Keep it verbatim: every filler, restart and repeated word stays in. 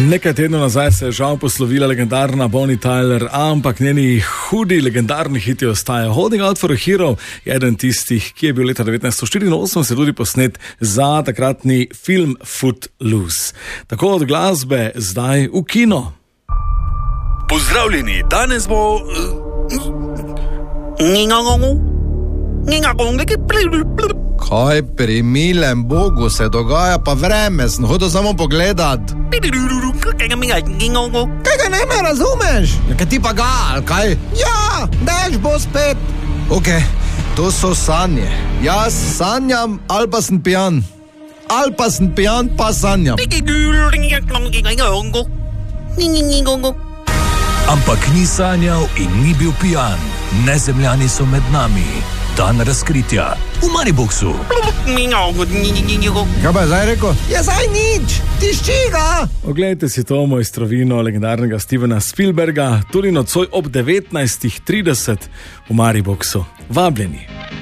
Nekaj tednov nazaj se je žal poslovila legendarna Bonnie Tyler, ampak njeni hudi legendarni hiti ostajajo. Holding Out for a Hero je eden tistih, ki je bil leta devetnajststo štiriinosemdeset tudi posnet za takratni film Footloose. Tako od glasbe zdaj v kino. Pozdravljeni, danes bo... Kaj pri milem Bogu se dogaja, pa vreme, sem hodil samo pogledat. Kaj ga ne me razumeš? Kaj ti pa ga, ali kaj? Ja, dež bo spet. Ok, to so sanje. Jaz sanjam, ali pa sem pijan. Ali pa sem pijan, pa sanjam. Ampak ni sanjal in ni bil pijan. Nezemljani so med nami. Dan razkritja v Mariboxu. Kaj pa je zdaj rekel? Je zdaj nič, tišči ga. Oglejte si to mojstrovino legendarnega Stevena Spielberga, tudi nocoj ob devetnajstih trideset v Mariboxu. Vabljeni.